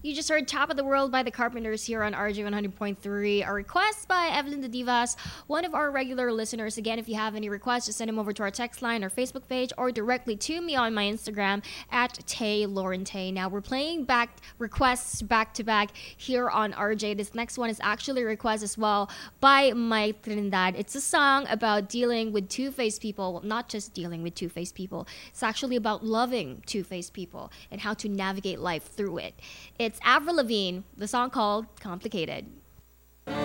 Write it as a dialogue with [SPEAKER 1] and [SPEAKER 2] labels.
[SPEAKER 1] You just heard Top of the World by the Carpenters here on RJ 100.3. A request by Evelyn the Divas, one of our regular listeners. Again, if you have any requests, just send them over to our text line or Facebook page or directly to me on my Instagram at Tay Lauren Tay. Now, we're playing back requests back to back here on RJ. This next one is actually a request as well by Mike Trindad. It's a song about dealing with two-faced people. Well, not just dealing with two-faced people. It's actually about loving two-faced people and how to navigate life through it. It's Avril Lavigne, the song called Complicated.